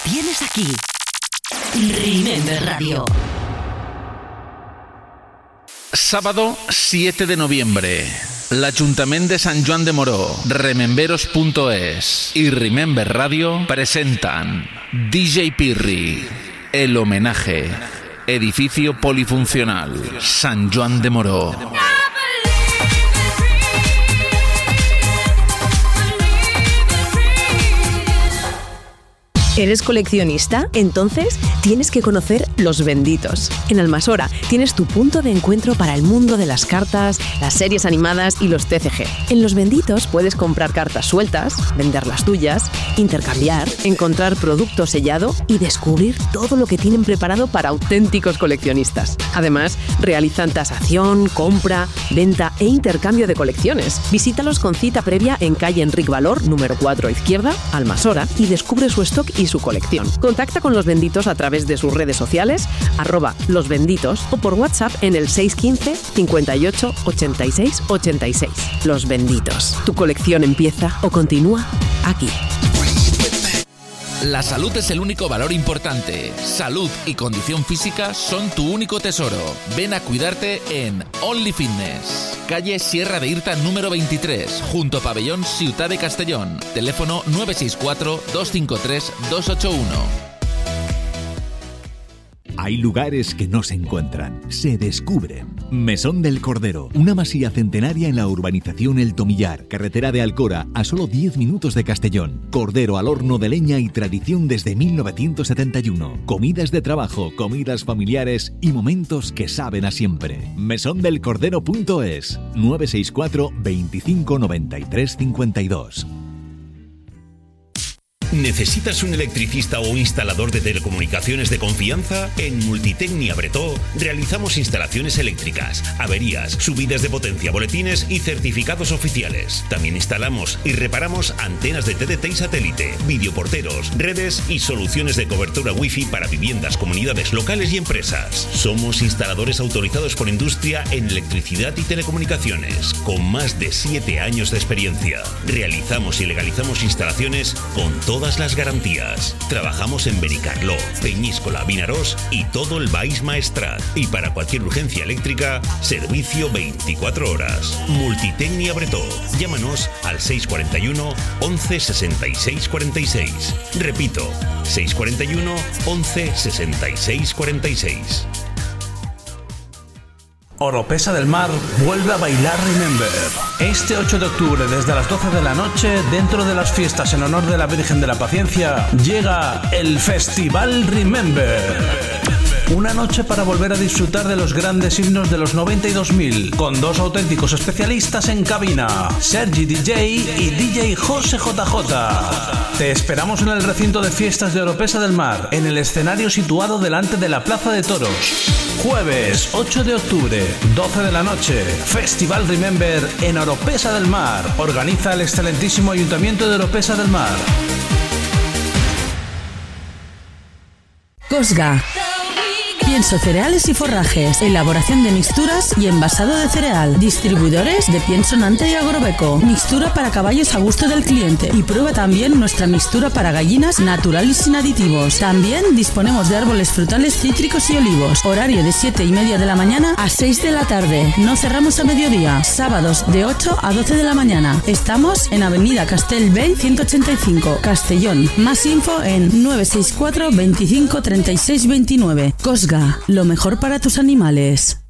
tienes aquí. Remember Radio. Sábado 7 de noviembre. L'Ajuntament de Sant Joan de Moró, Rememberos.es y Remember Radio presentan DJ Pirri, el homenaje. Edificio polifuncional, Sant Joan de Moró. ¿Eres coleccionista? Entonces tienes que conocer Los Benditos. En Almasora tienes tu punto de encuentro para el mundo de las cartas, las series animadas y los TCG. En Los Benditos puedes comprar cartas sueltas, vender las tuyas, intercambiar, encontrar producto sellado y descubrir todo lo que tienen preparado para auténticos coleccionistas. Además, realizan tasación, compra, venta e intercambio de colecciones. Visítalos con cita previa en calle Enric Valor, número 4 izquierda, Almasora, y descubre su stock y su colección. Contacta con Los Benditos a través de sus redes sociales, @losbenditos, o por WhatsApp en el 615 58 86 86. Los Benditos. ¿Tu colección empieza o continúa aquí? La salud es el único valor importante. Salud y condición física son tu único tesoro. Ven a cuidarte en Only Fitness. Calle Sierra de Irta número 23, junto a Pabellón Ciutat de Castellón. Teléfono 964 253 281. Hay lugares que no se encuentran, se descubren. Mesón del Cordero, una masía centenaria en la urbanización El Tomillar, carretera de Alcora, a solo 10 minutos de Castellón. Cordero al horno de leña y tradición desde 1971. Comidas de trabajo, comidas familiares y momentos que saben a siempre. Mesondelcordero.es 964 25 93 52. ¿Necesitas un electricista o instalador de telecomunicaciones de confianza? En Multitecnia Bretó realizamos instalaciones eléctricas, averías, subidas de potencia, boletines y certificados oficiales. También instalamos y reparamos antenas de TDT y satélite, videoporteros, redes y soluciones de cobertura wifi para viviendas, comunidades locales y empresas. Somos instaladores autorizados por Industria en electricidad y telecomunicaciones, con más de 7 años de experiencia. Realizamos y legalizamos instalaciones con todas las garantías. Trabajamos en Benicarló, Peñíscola, Vinarós y todo el Baix Maestrat. Y para cualquier urgencia eléctrica, servicio 24 horas. Multitecnia Bretó. Llámanos al 641 11 66 46. Repito, 641 11 66 46. Oropesa del Mar vuelve a bailar Remember. Este 8 de octubre, desde las 12 de la noche, dentro de las fiestas en honor de la Virgen de la Paciencia, llega el Festival Remember. Una noche para volver a disfrutar de los grandes himnos de los 90 y 2000, con 2 auténticos especialistas en cabina, Sergi DJ y DJ José JJ. Te esperamos en el recinto de fiestas de Oropesa del Mar, en el escenario situado delante de la Plaza de Toros. Jueves 8 de octubre, 12 de la noche, Festival Remember en Oropesa del Mar. Organiza el excelentísimo Ayuntamiento de Oropesa del Mar. Cosga. Pienso cereales y forrajes, elaboración de mixturas y envasado de cereal, distribuidores de pienso Nante y Agrobeco, mixtura para caballos a gusto del cliente y prueba también nuestra mixtura para gallinas natural y sin aditivos. También disponemos de árboles frutales cítricos y olivos, horario de 7:30 de la mañana a 6 de la tarde, no cerramos a mediodía, sábados de 8 a 12 de la mañana. Estamos en Avenida Castellbell 185, Castellón. Más info en 964 25 36 29. Cosga, lo mejor para tus animales.